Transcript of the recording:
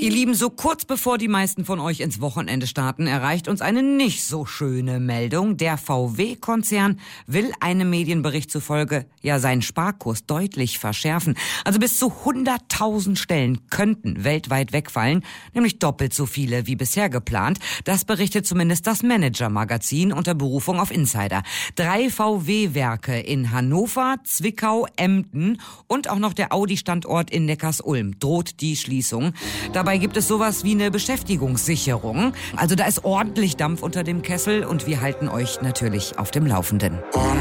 Ihr Lieben, so kurz bevor die meisten von euch ins Wochenende starten, erreicht uns eine nicht so schöne Meldung. Der VW-Konzern will einem Medienbericht zufolge ja seinen Sparkurs deutlich verschärfen. Also bis zu 100.000 Stellen könnten weltweit wegfallen, nämlich doppelt so viele wie bisher geplant. Das berichtet zumindest das Manager-Magazin unter Berufung auf Insider. 3 VW-Werke in Hannover, Zwickau, Emden und auch noch der Audi-Standort in Neckarsulm droht die Schließung. Dabei gibt es sowas wie eine Beschäftigungssicherung. Also da ist ordentlich Dampf unter dem Kessel und wir halten euch natürlich auf dem Laufenden.